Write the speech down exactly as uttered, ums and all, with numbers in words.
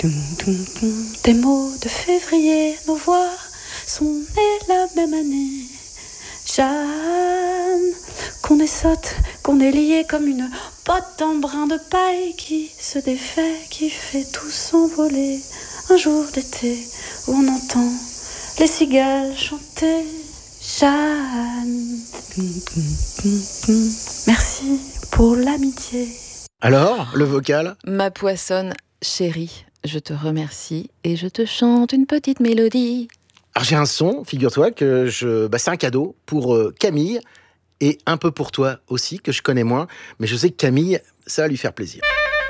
Des mots de février, nos voix sont nées la même année. Jeanne, qu'on est sotte, qu'on est lié comme une botte en brin de paille qui se défait, qui fait tout s'envoler. Un jour d'été où on entend les cigales chanter. Jeanne, merci pour l'amitié. Alors, le vocal ? Ma poissonne chérie, je te remercie et je te chante une petite mélodie. Alors j'ai un son, figure-toi, que je... Bah, c'est un cadeau pour euh, Camille et un peu pour toi aussi, que je connais moins. Mais je sais que Camille, ça va lui faire plaisir.